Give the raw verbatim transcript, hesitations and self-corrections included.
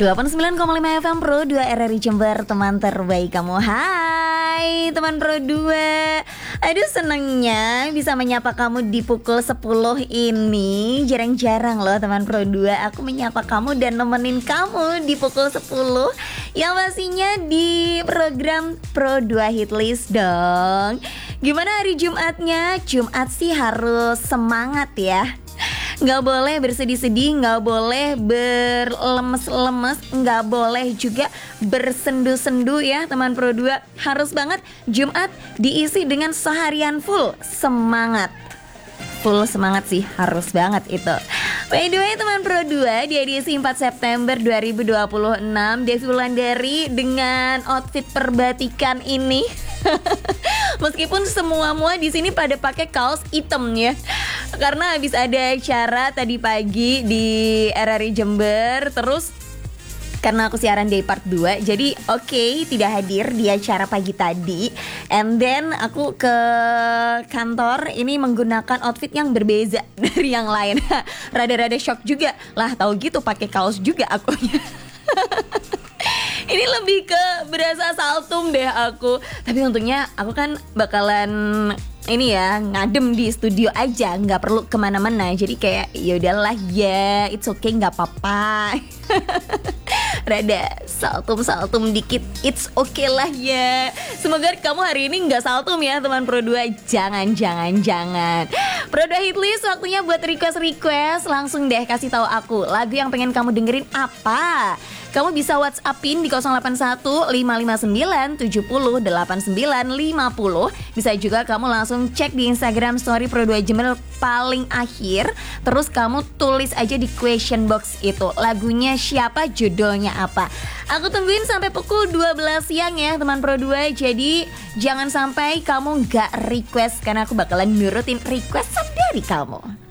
delapan puluh sembilan koma lima F M Pro dua R R I Jember, teman terbaik kamu. Hai teman Pro dua. Aduh, senengnya bisa menyapa kamu di pukul sepuluh ini. Jarang-jarang loh teman Pro dua aku menyapa kamu dan nemenin kamu di pukul sepuluh. Yang pastinya di program Pro dua Hitlist dong. Gimana hari Jumatnya? Jumat sih harus semangat ya. Nggak boleh bersedih-sedih, nggak boleh berlemes-lemes, nggak boleh juga bersendu-sendu ya teman Pro dua. Harus banget Jumat diisi dengan seharian full semangat. Full semangat sih, harus banget itu. By the way teman Pro dua, di edisi empat September dua ribu dua puluh enam, Devi Wulandari dengan outfit perbatikan ini. Meskipun semua-mua di sini pada pakai kaos hitam ya. Karena habis ada acara tadi pagi di R R I Jember. Terus karena aku siaran day part dua, jadi oke okay, tidak hadir di acara pagi tadi. And then aku ke kantor ini menggunakan outfit yang berbeza dari yang lain. Rada-rada shock juga. Lah tahu gitu pakai kaos juga akunya. Ini lebih ke berasa saltum deh aku. Tapi untungnya aku kan bakalan ini ya, ngadem di studio aja, nggak perlu kemana-mana. Jadi kayak yaudahlah ya, it's okay, nggak apa-apa. Rada saltum-saltum dikit, it's okay lah ya. Semoga kamu hari ini nggak saltum ya teman Pro dua. Jangan, jangan, jangan. Pro dua Hitlist, waktunya buat request-request. Langsung deh kasih tahu aku lagu yang pengen kamu dengerin apa. Kamu bisa WhatsAppin di nol delapan satu lima lima sembilan tujuh nol delapan sembilan lima nol. Bisa juga kamu langsung cek di Instagram Story Pro dua Jember paling akhir. Terus kamu tulis aja di question box itu lagunya siapa, judulnya apa. Aku tungguin sampai pukul dua belas siang ya teman Pro dua. Jadi jangan sampai kamu gak request, karena aku bakalan nurutin requestan dari kamu.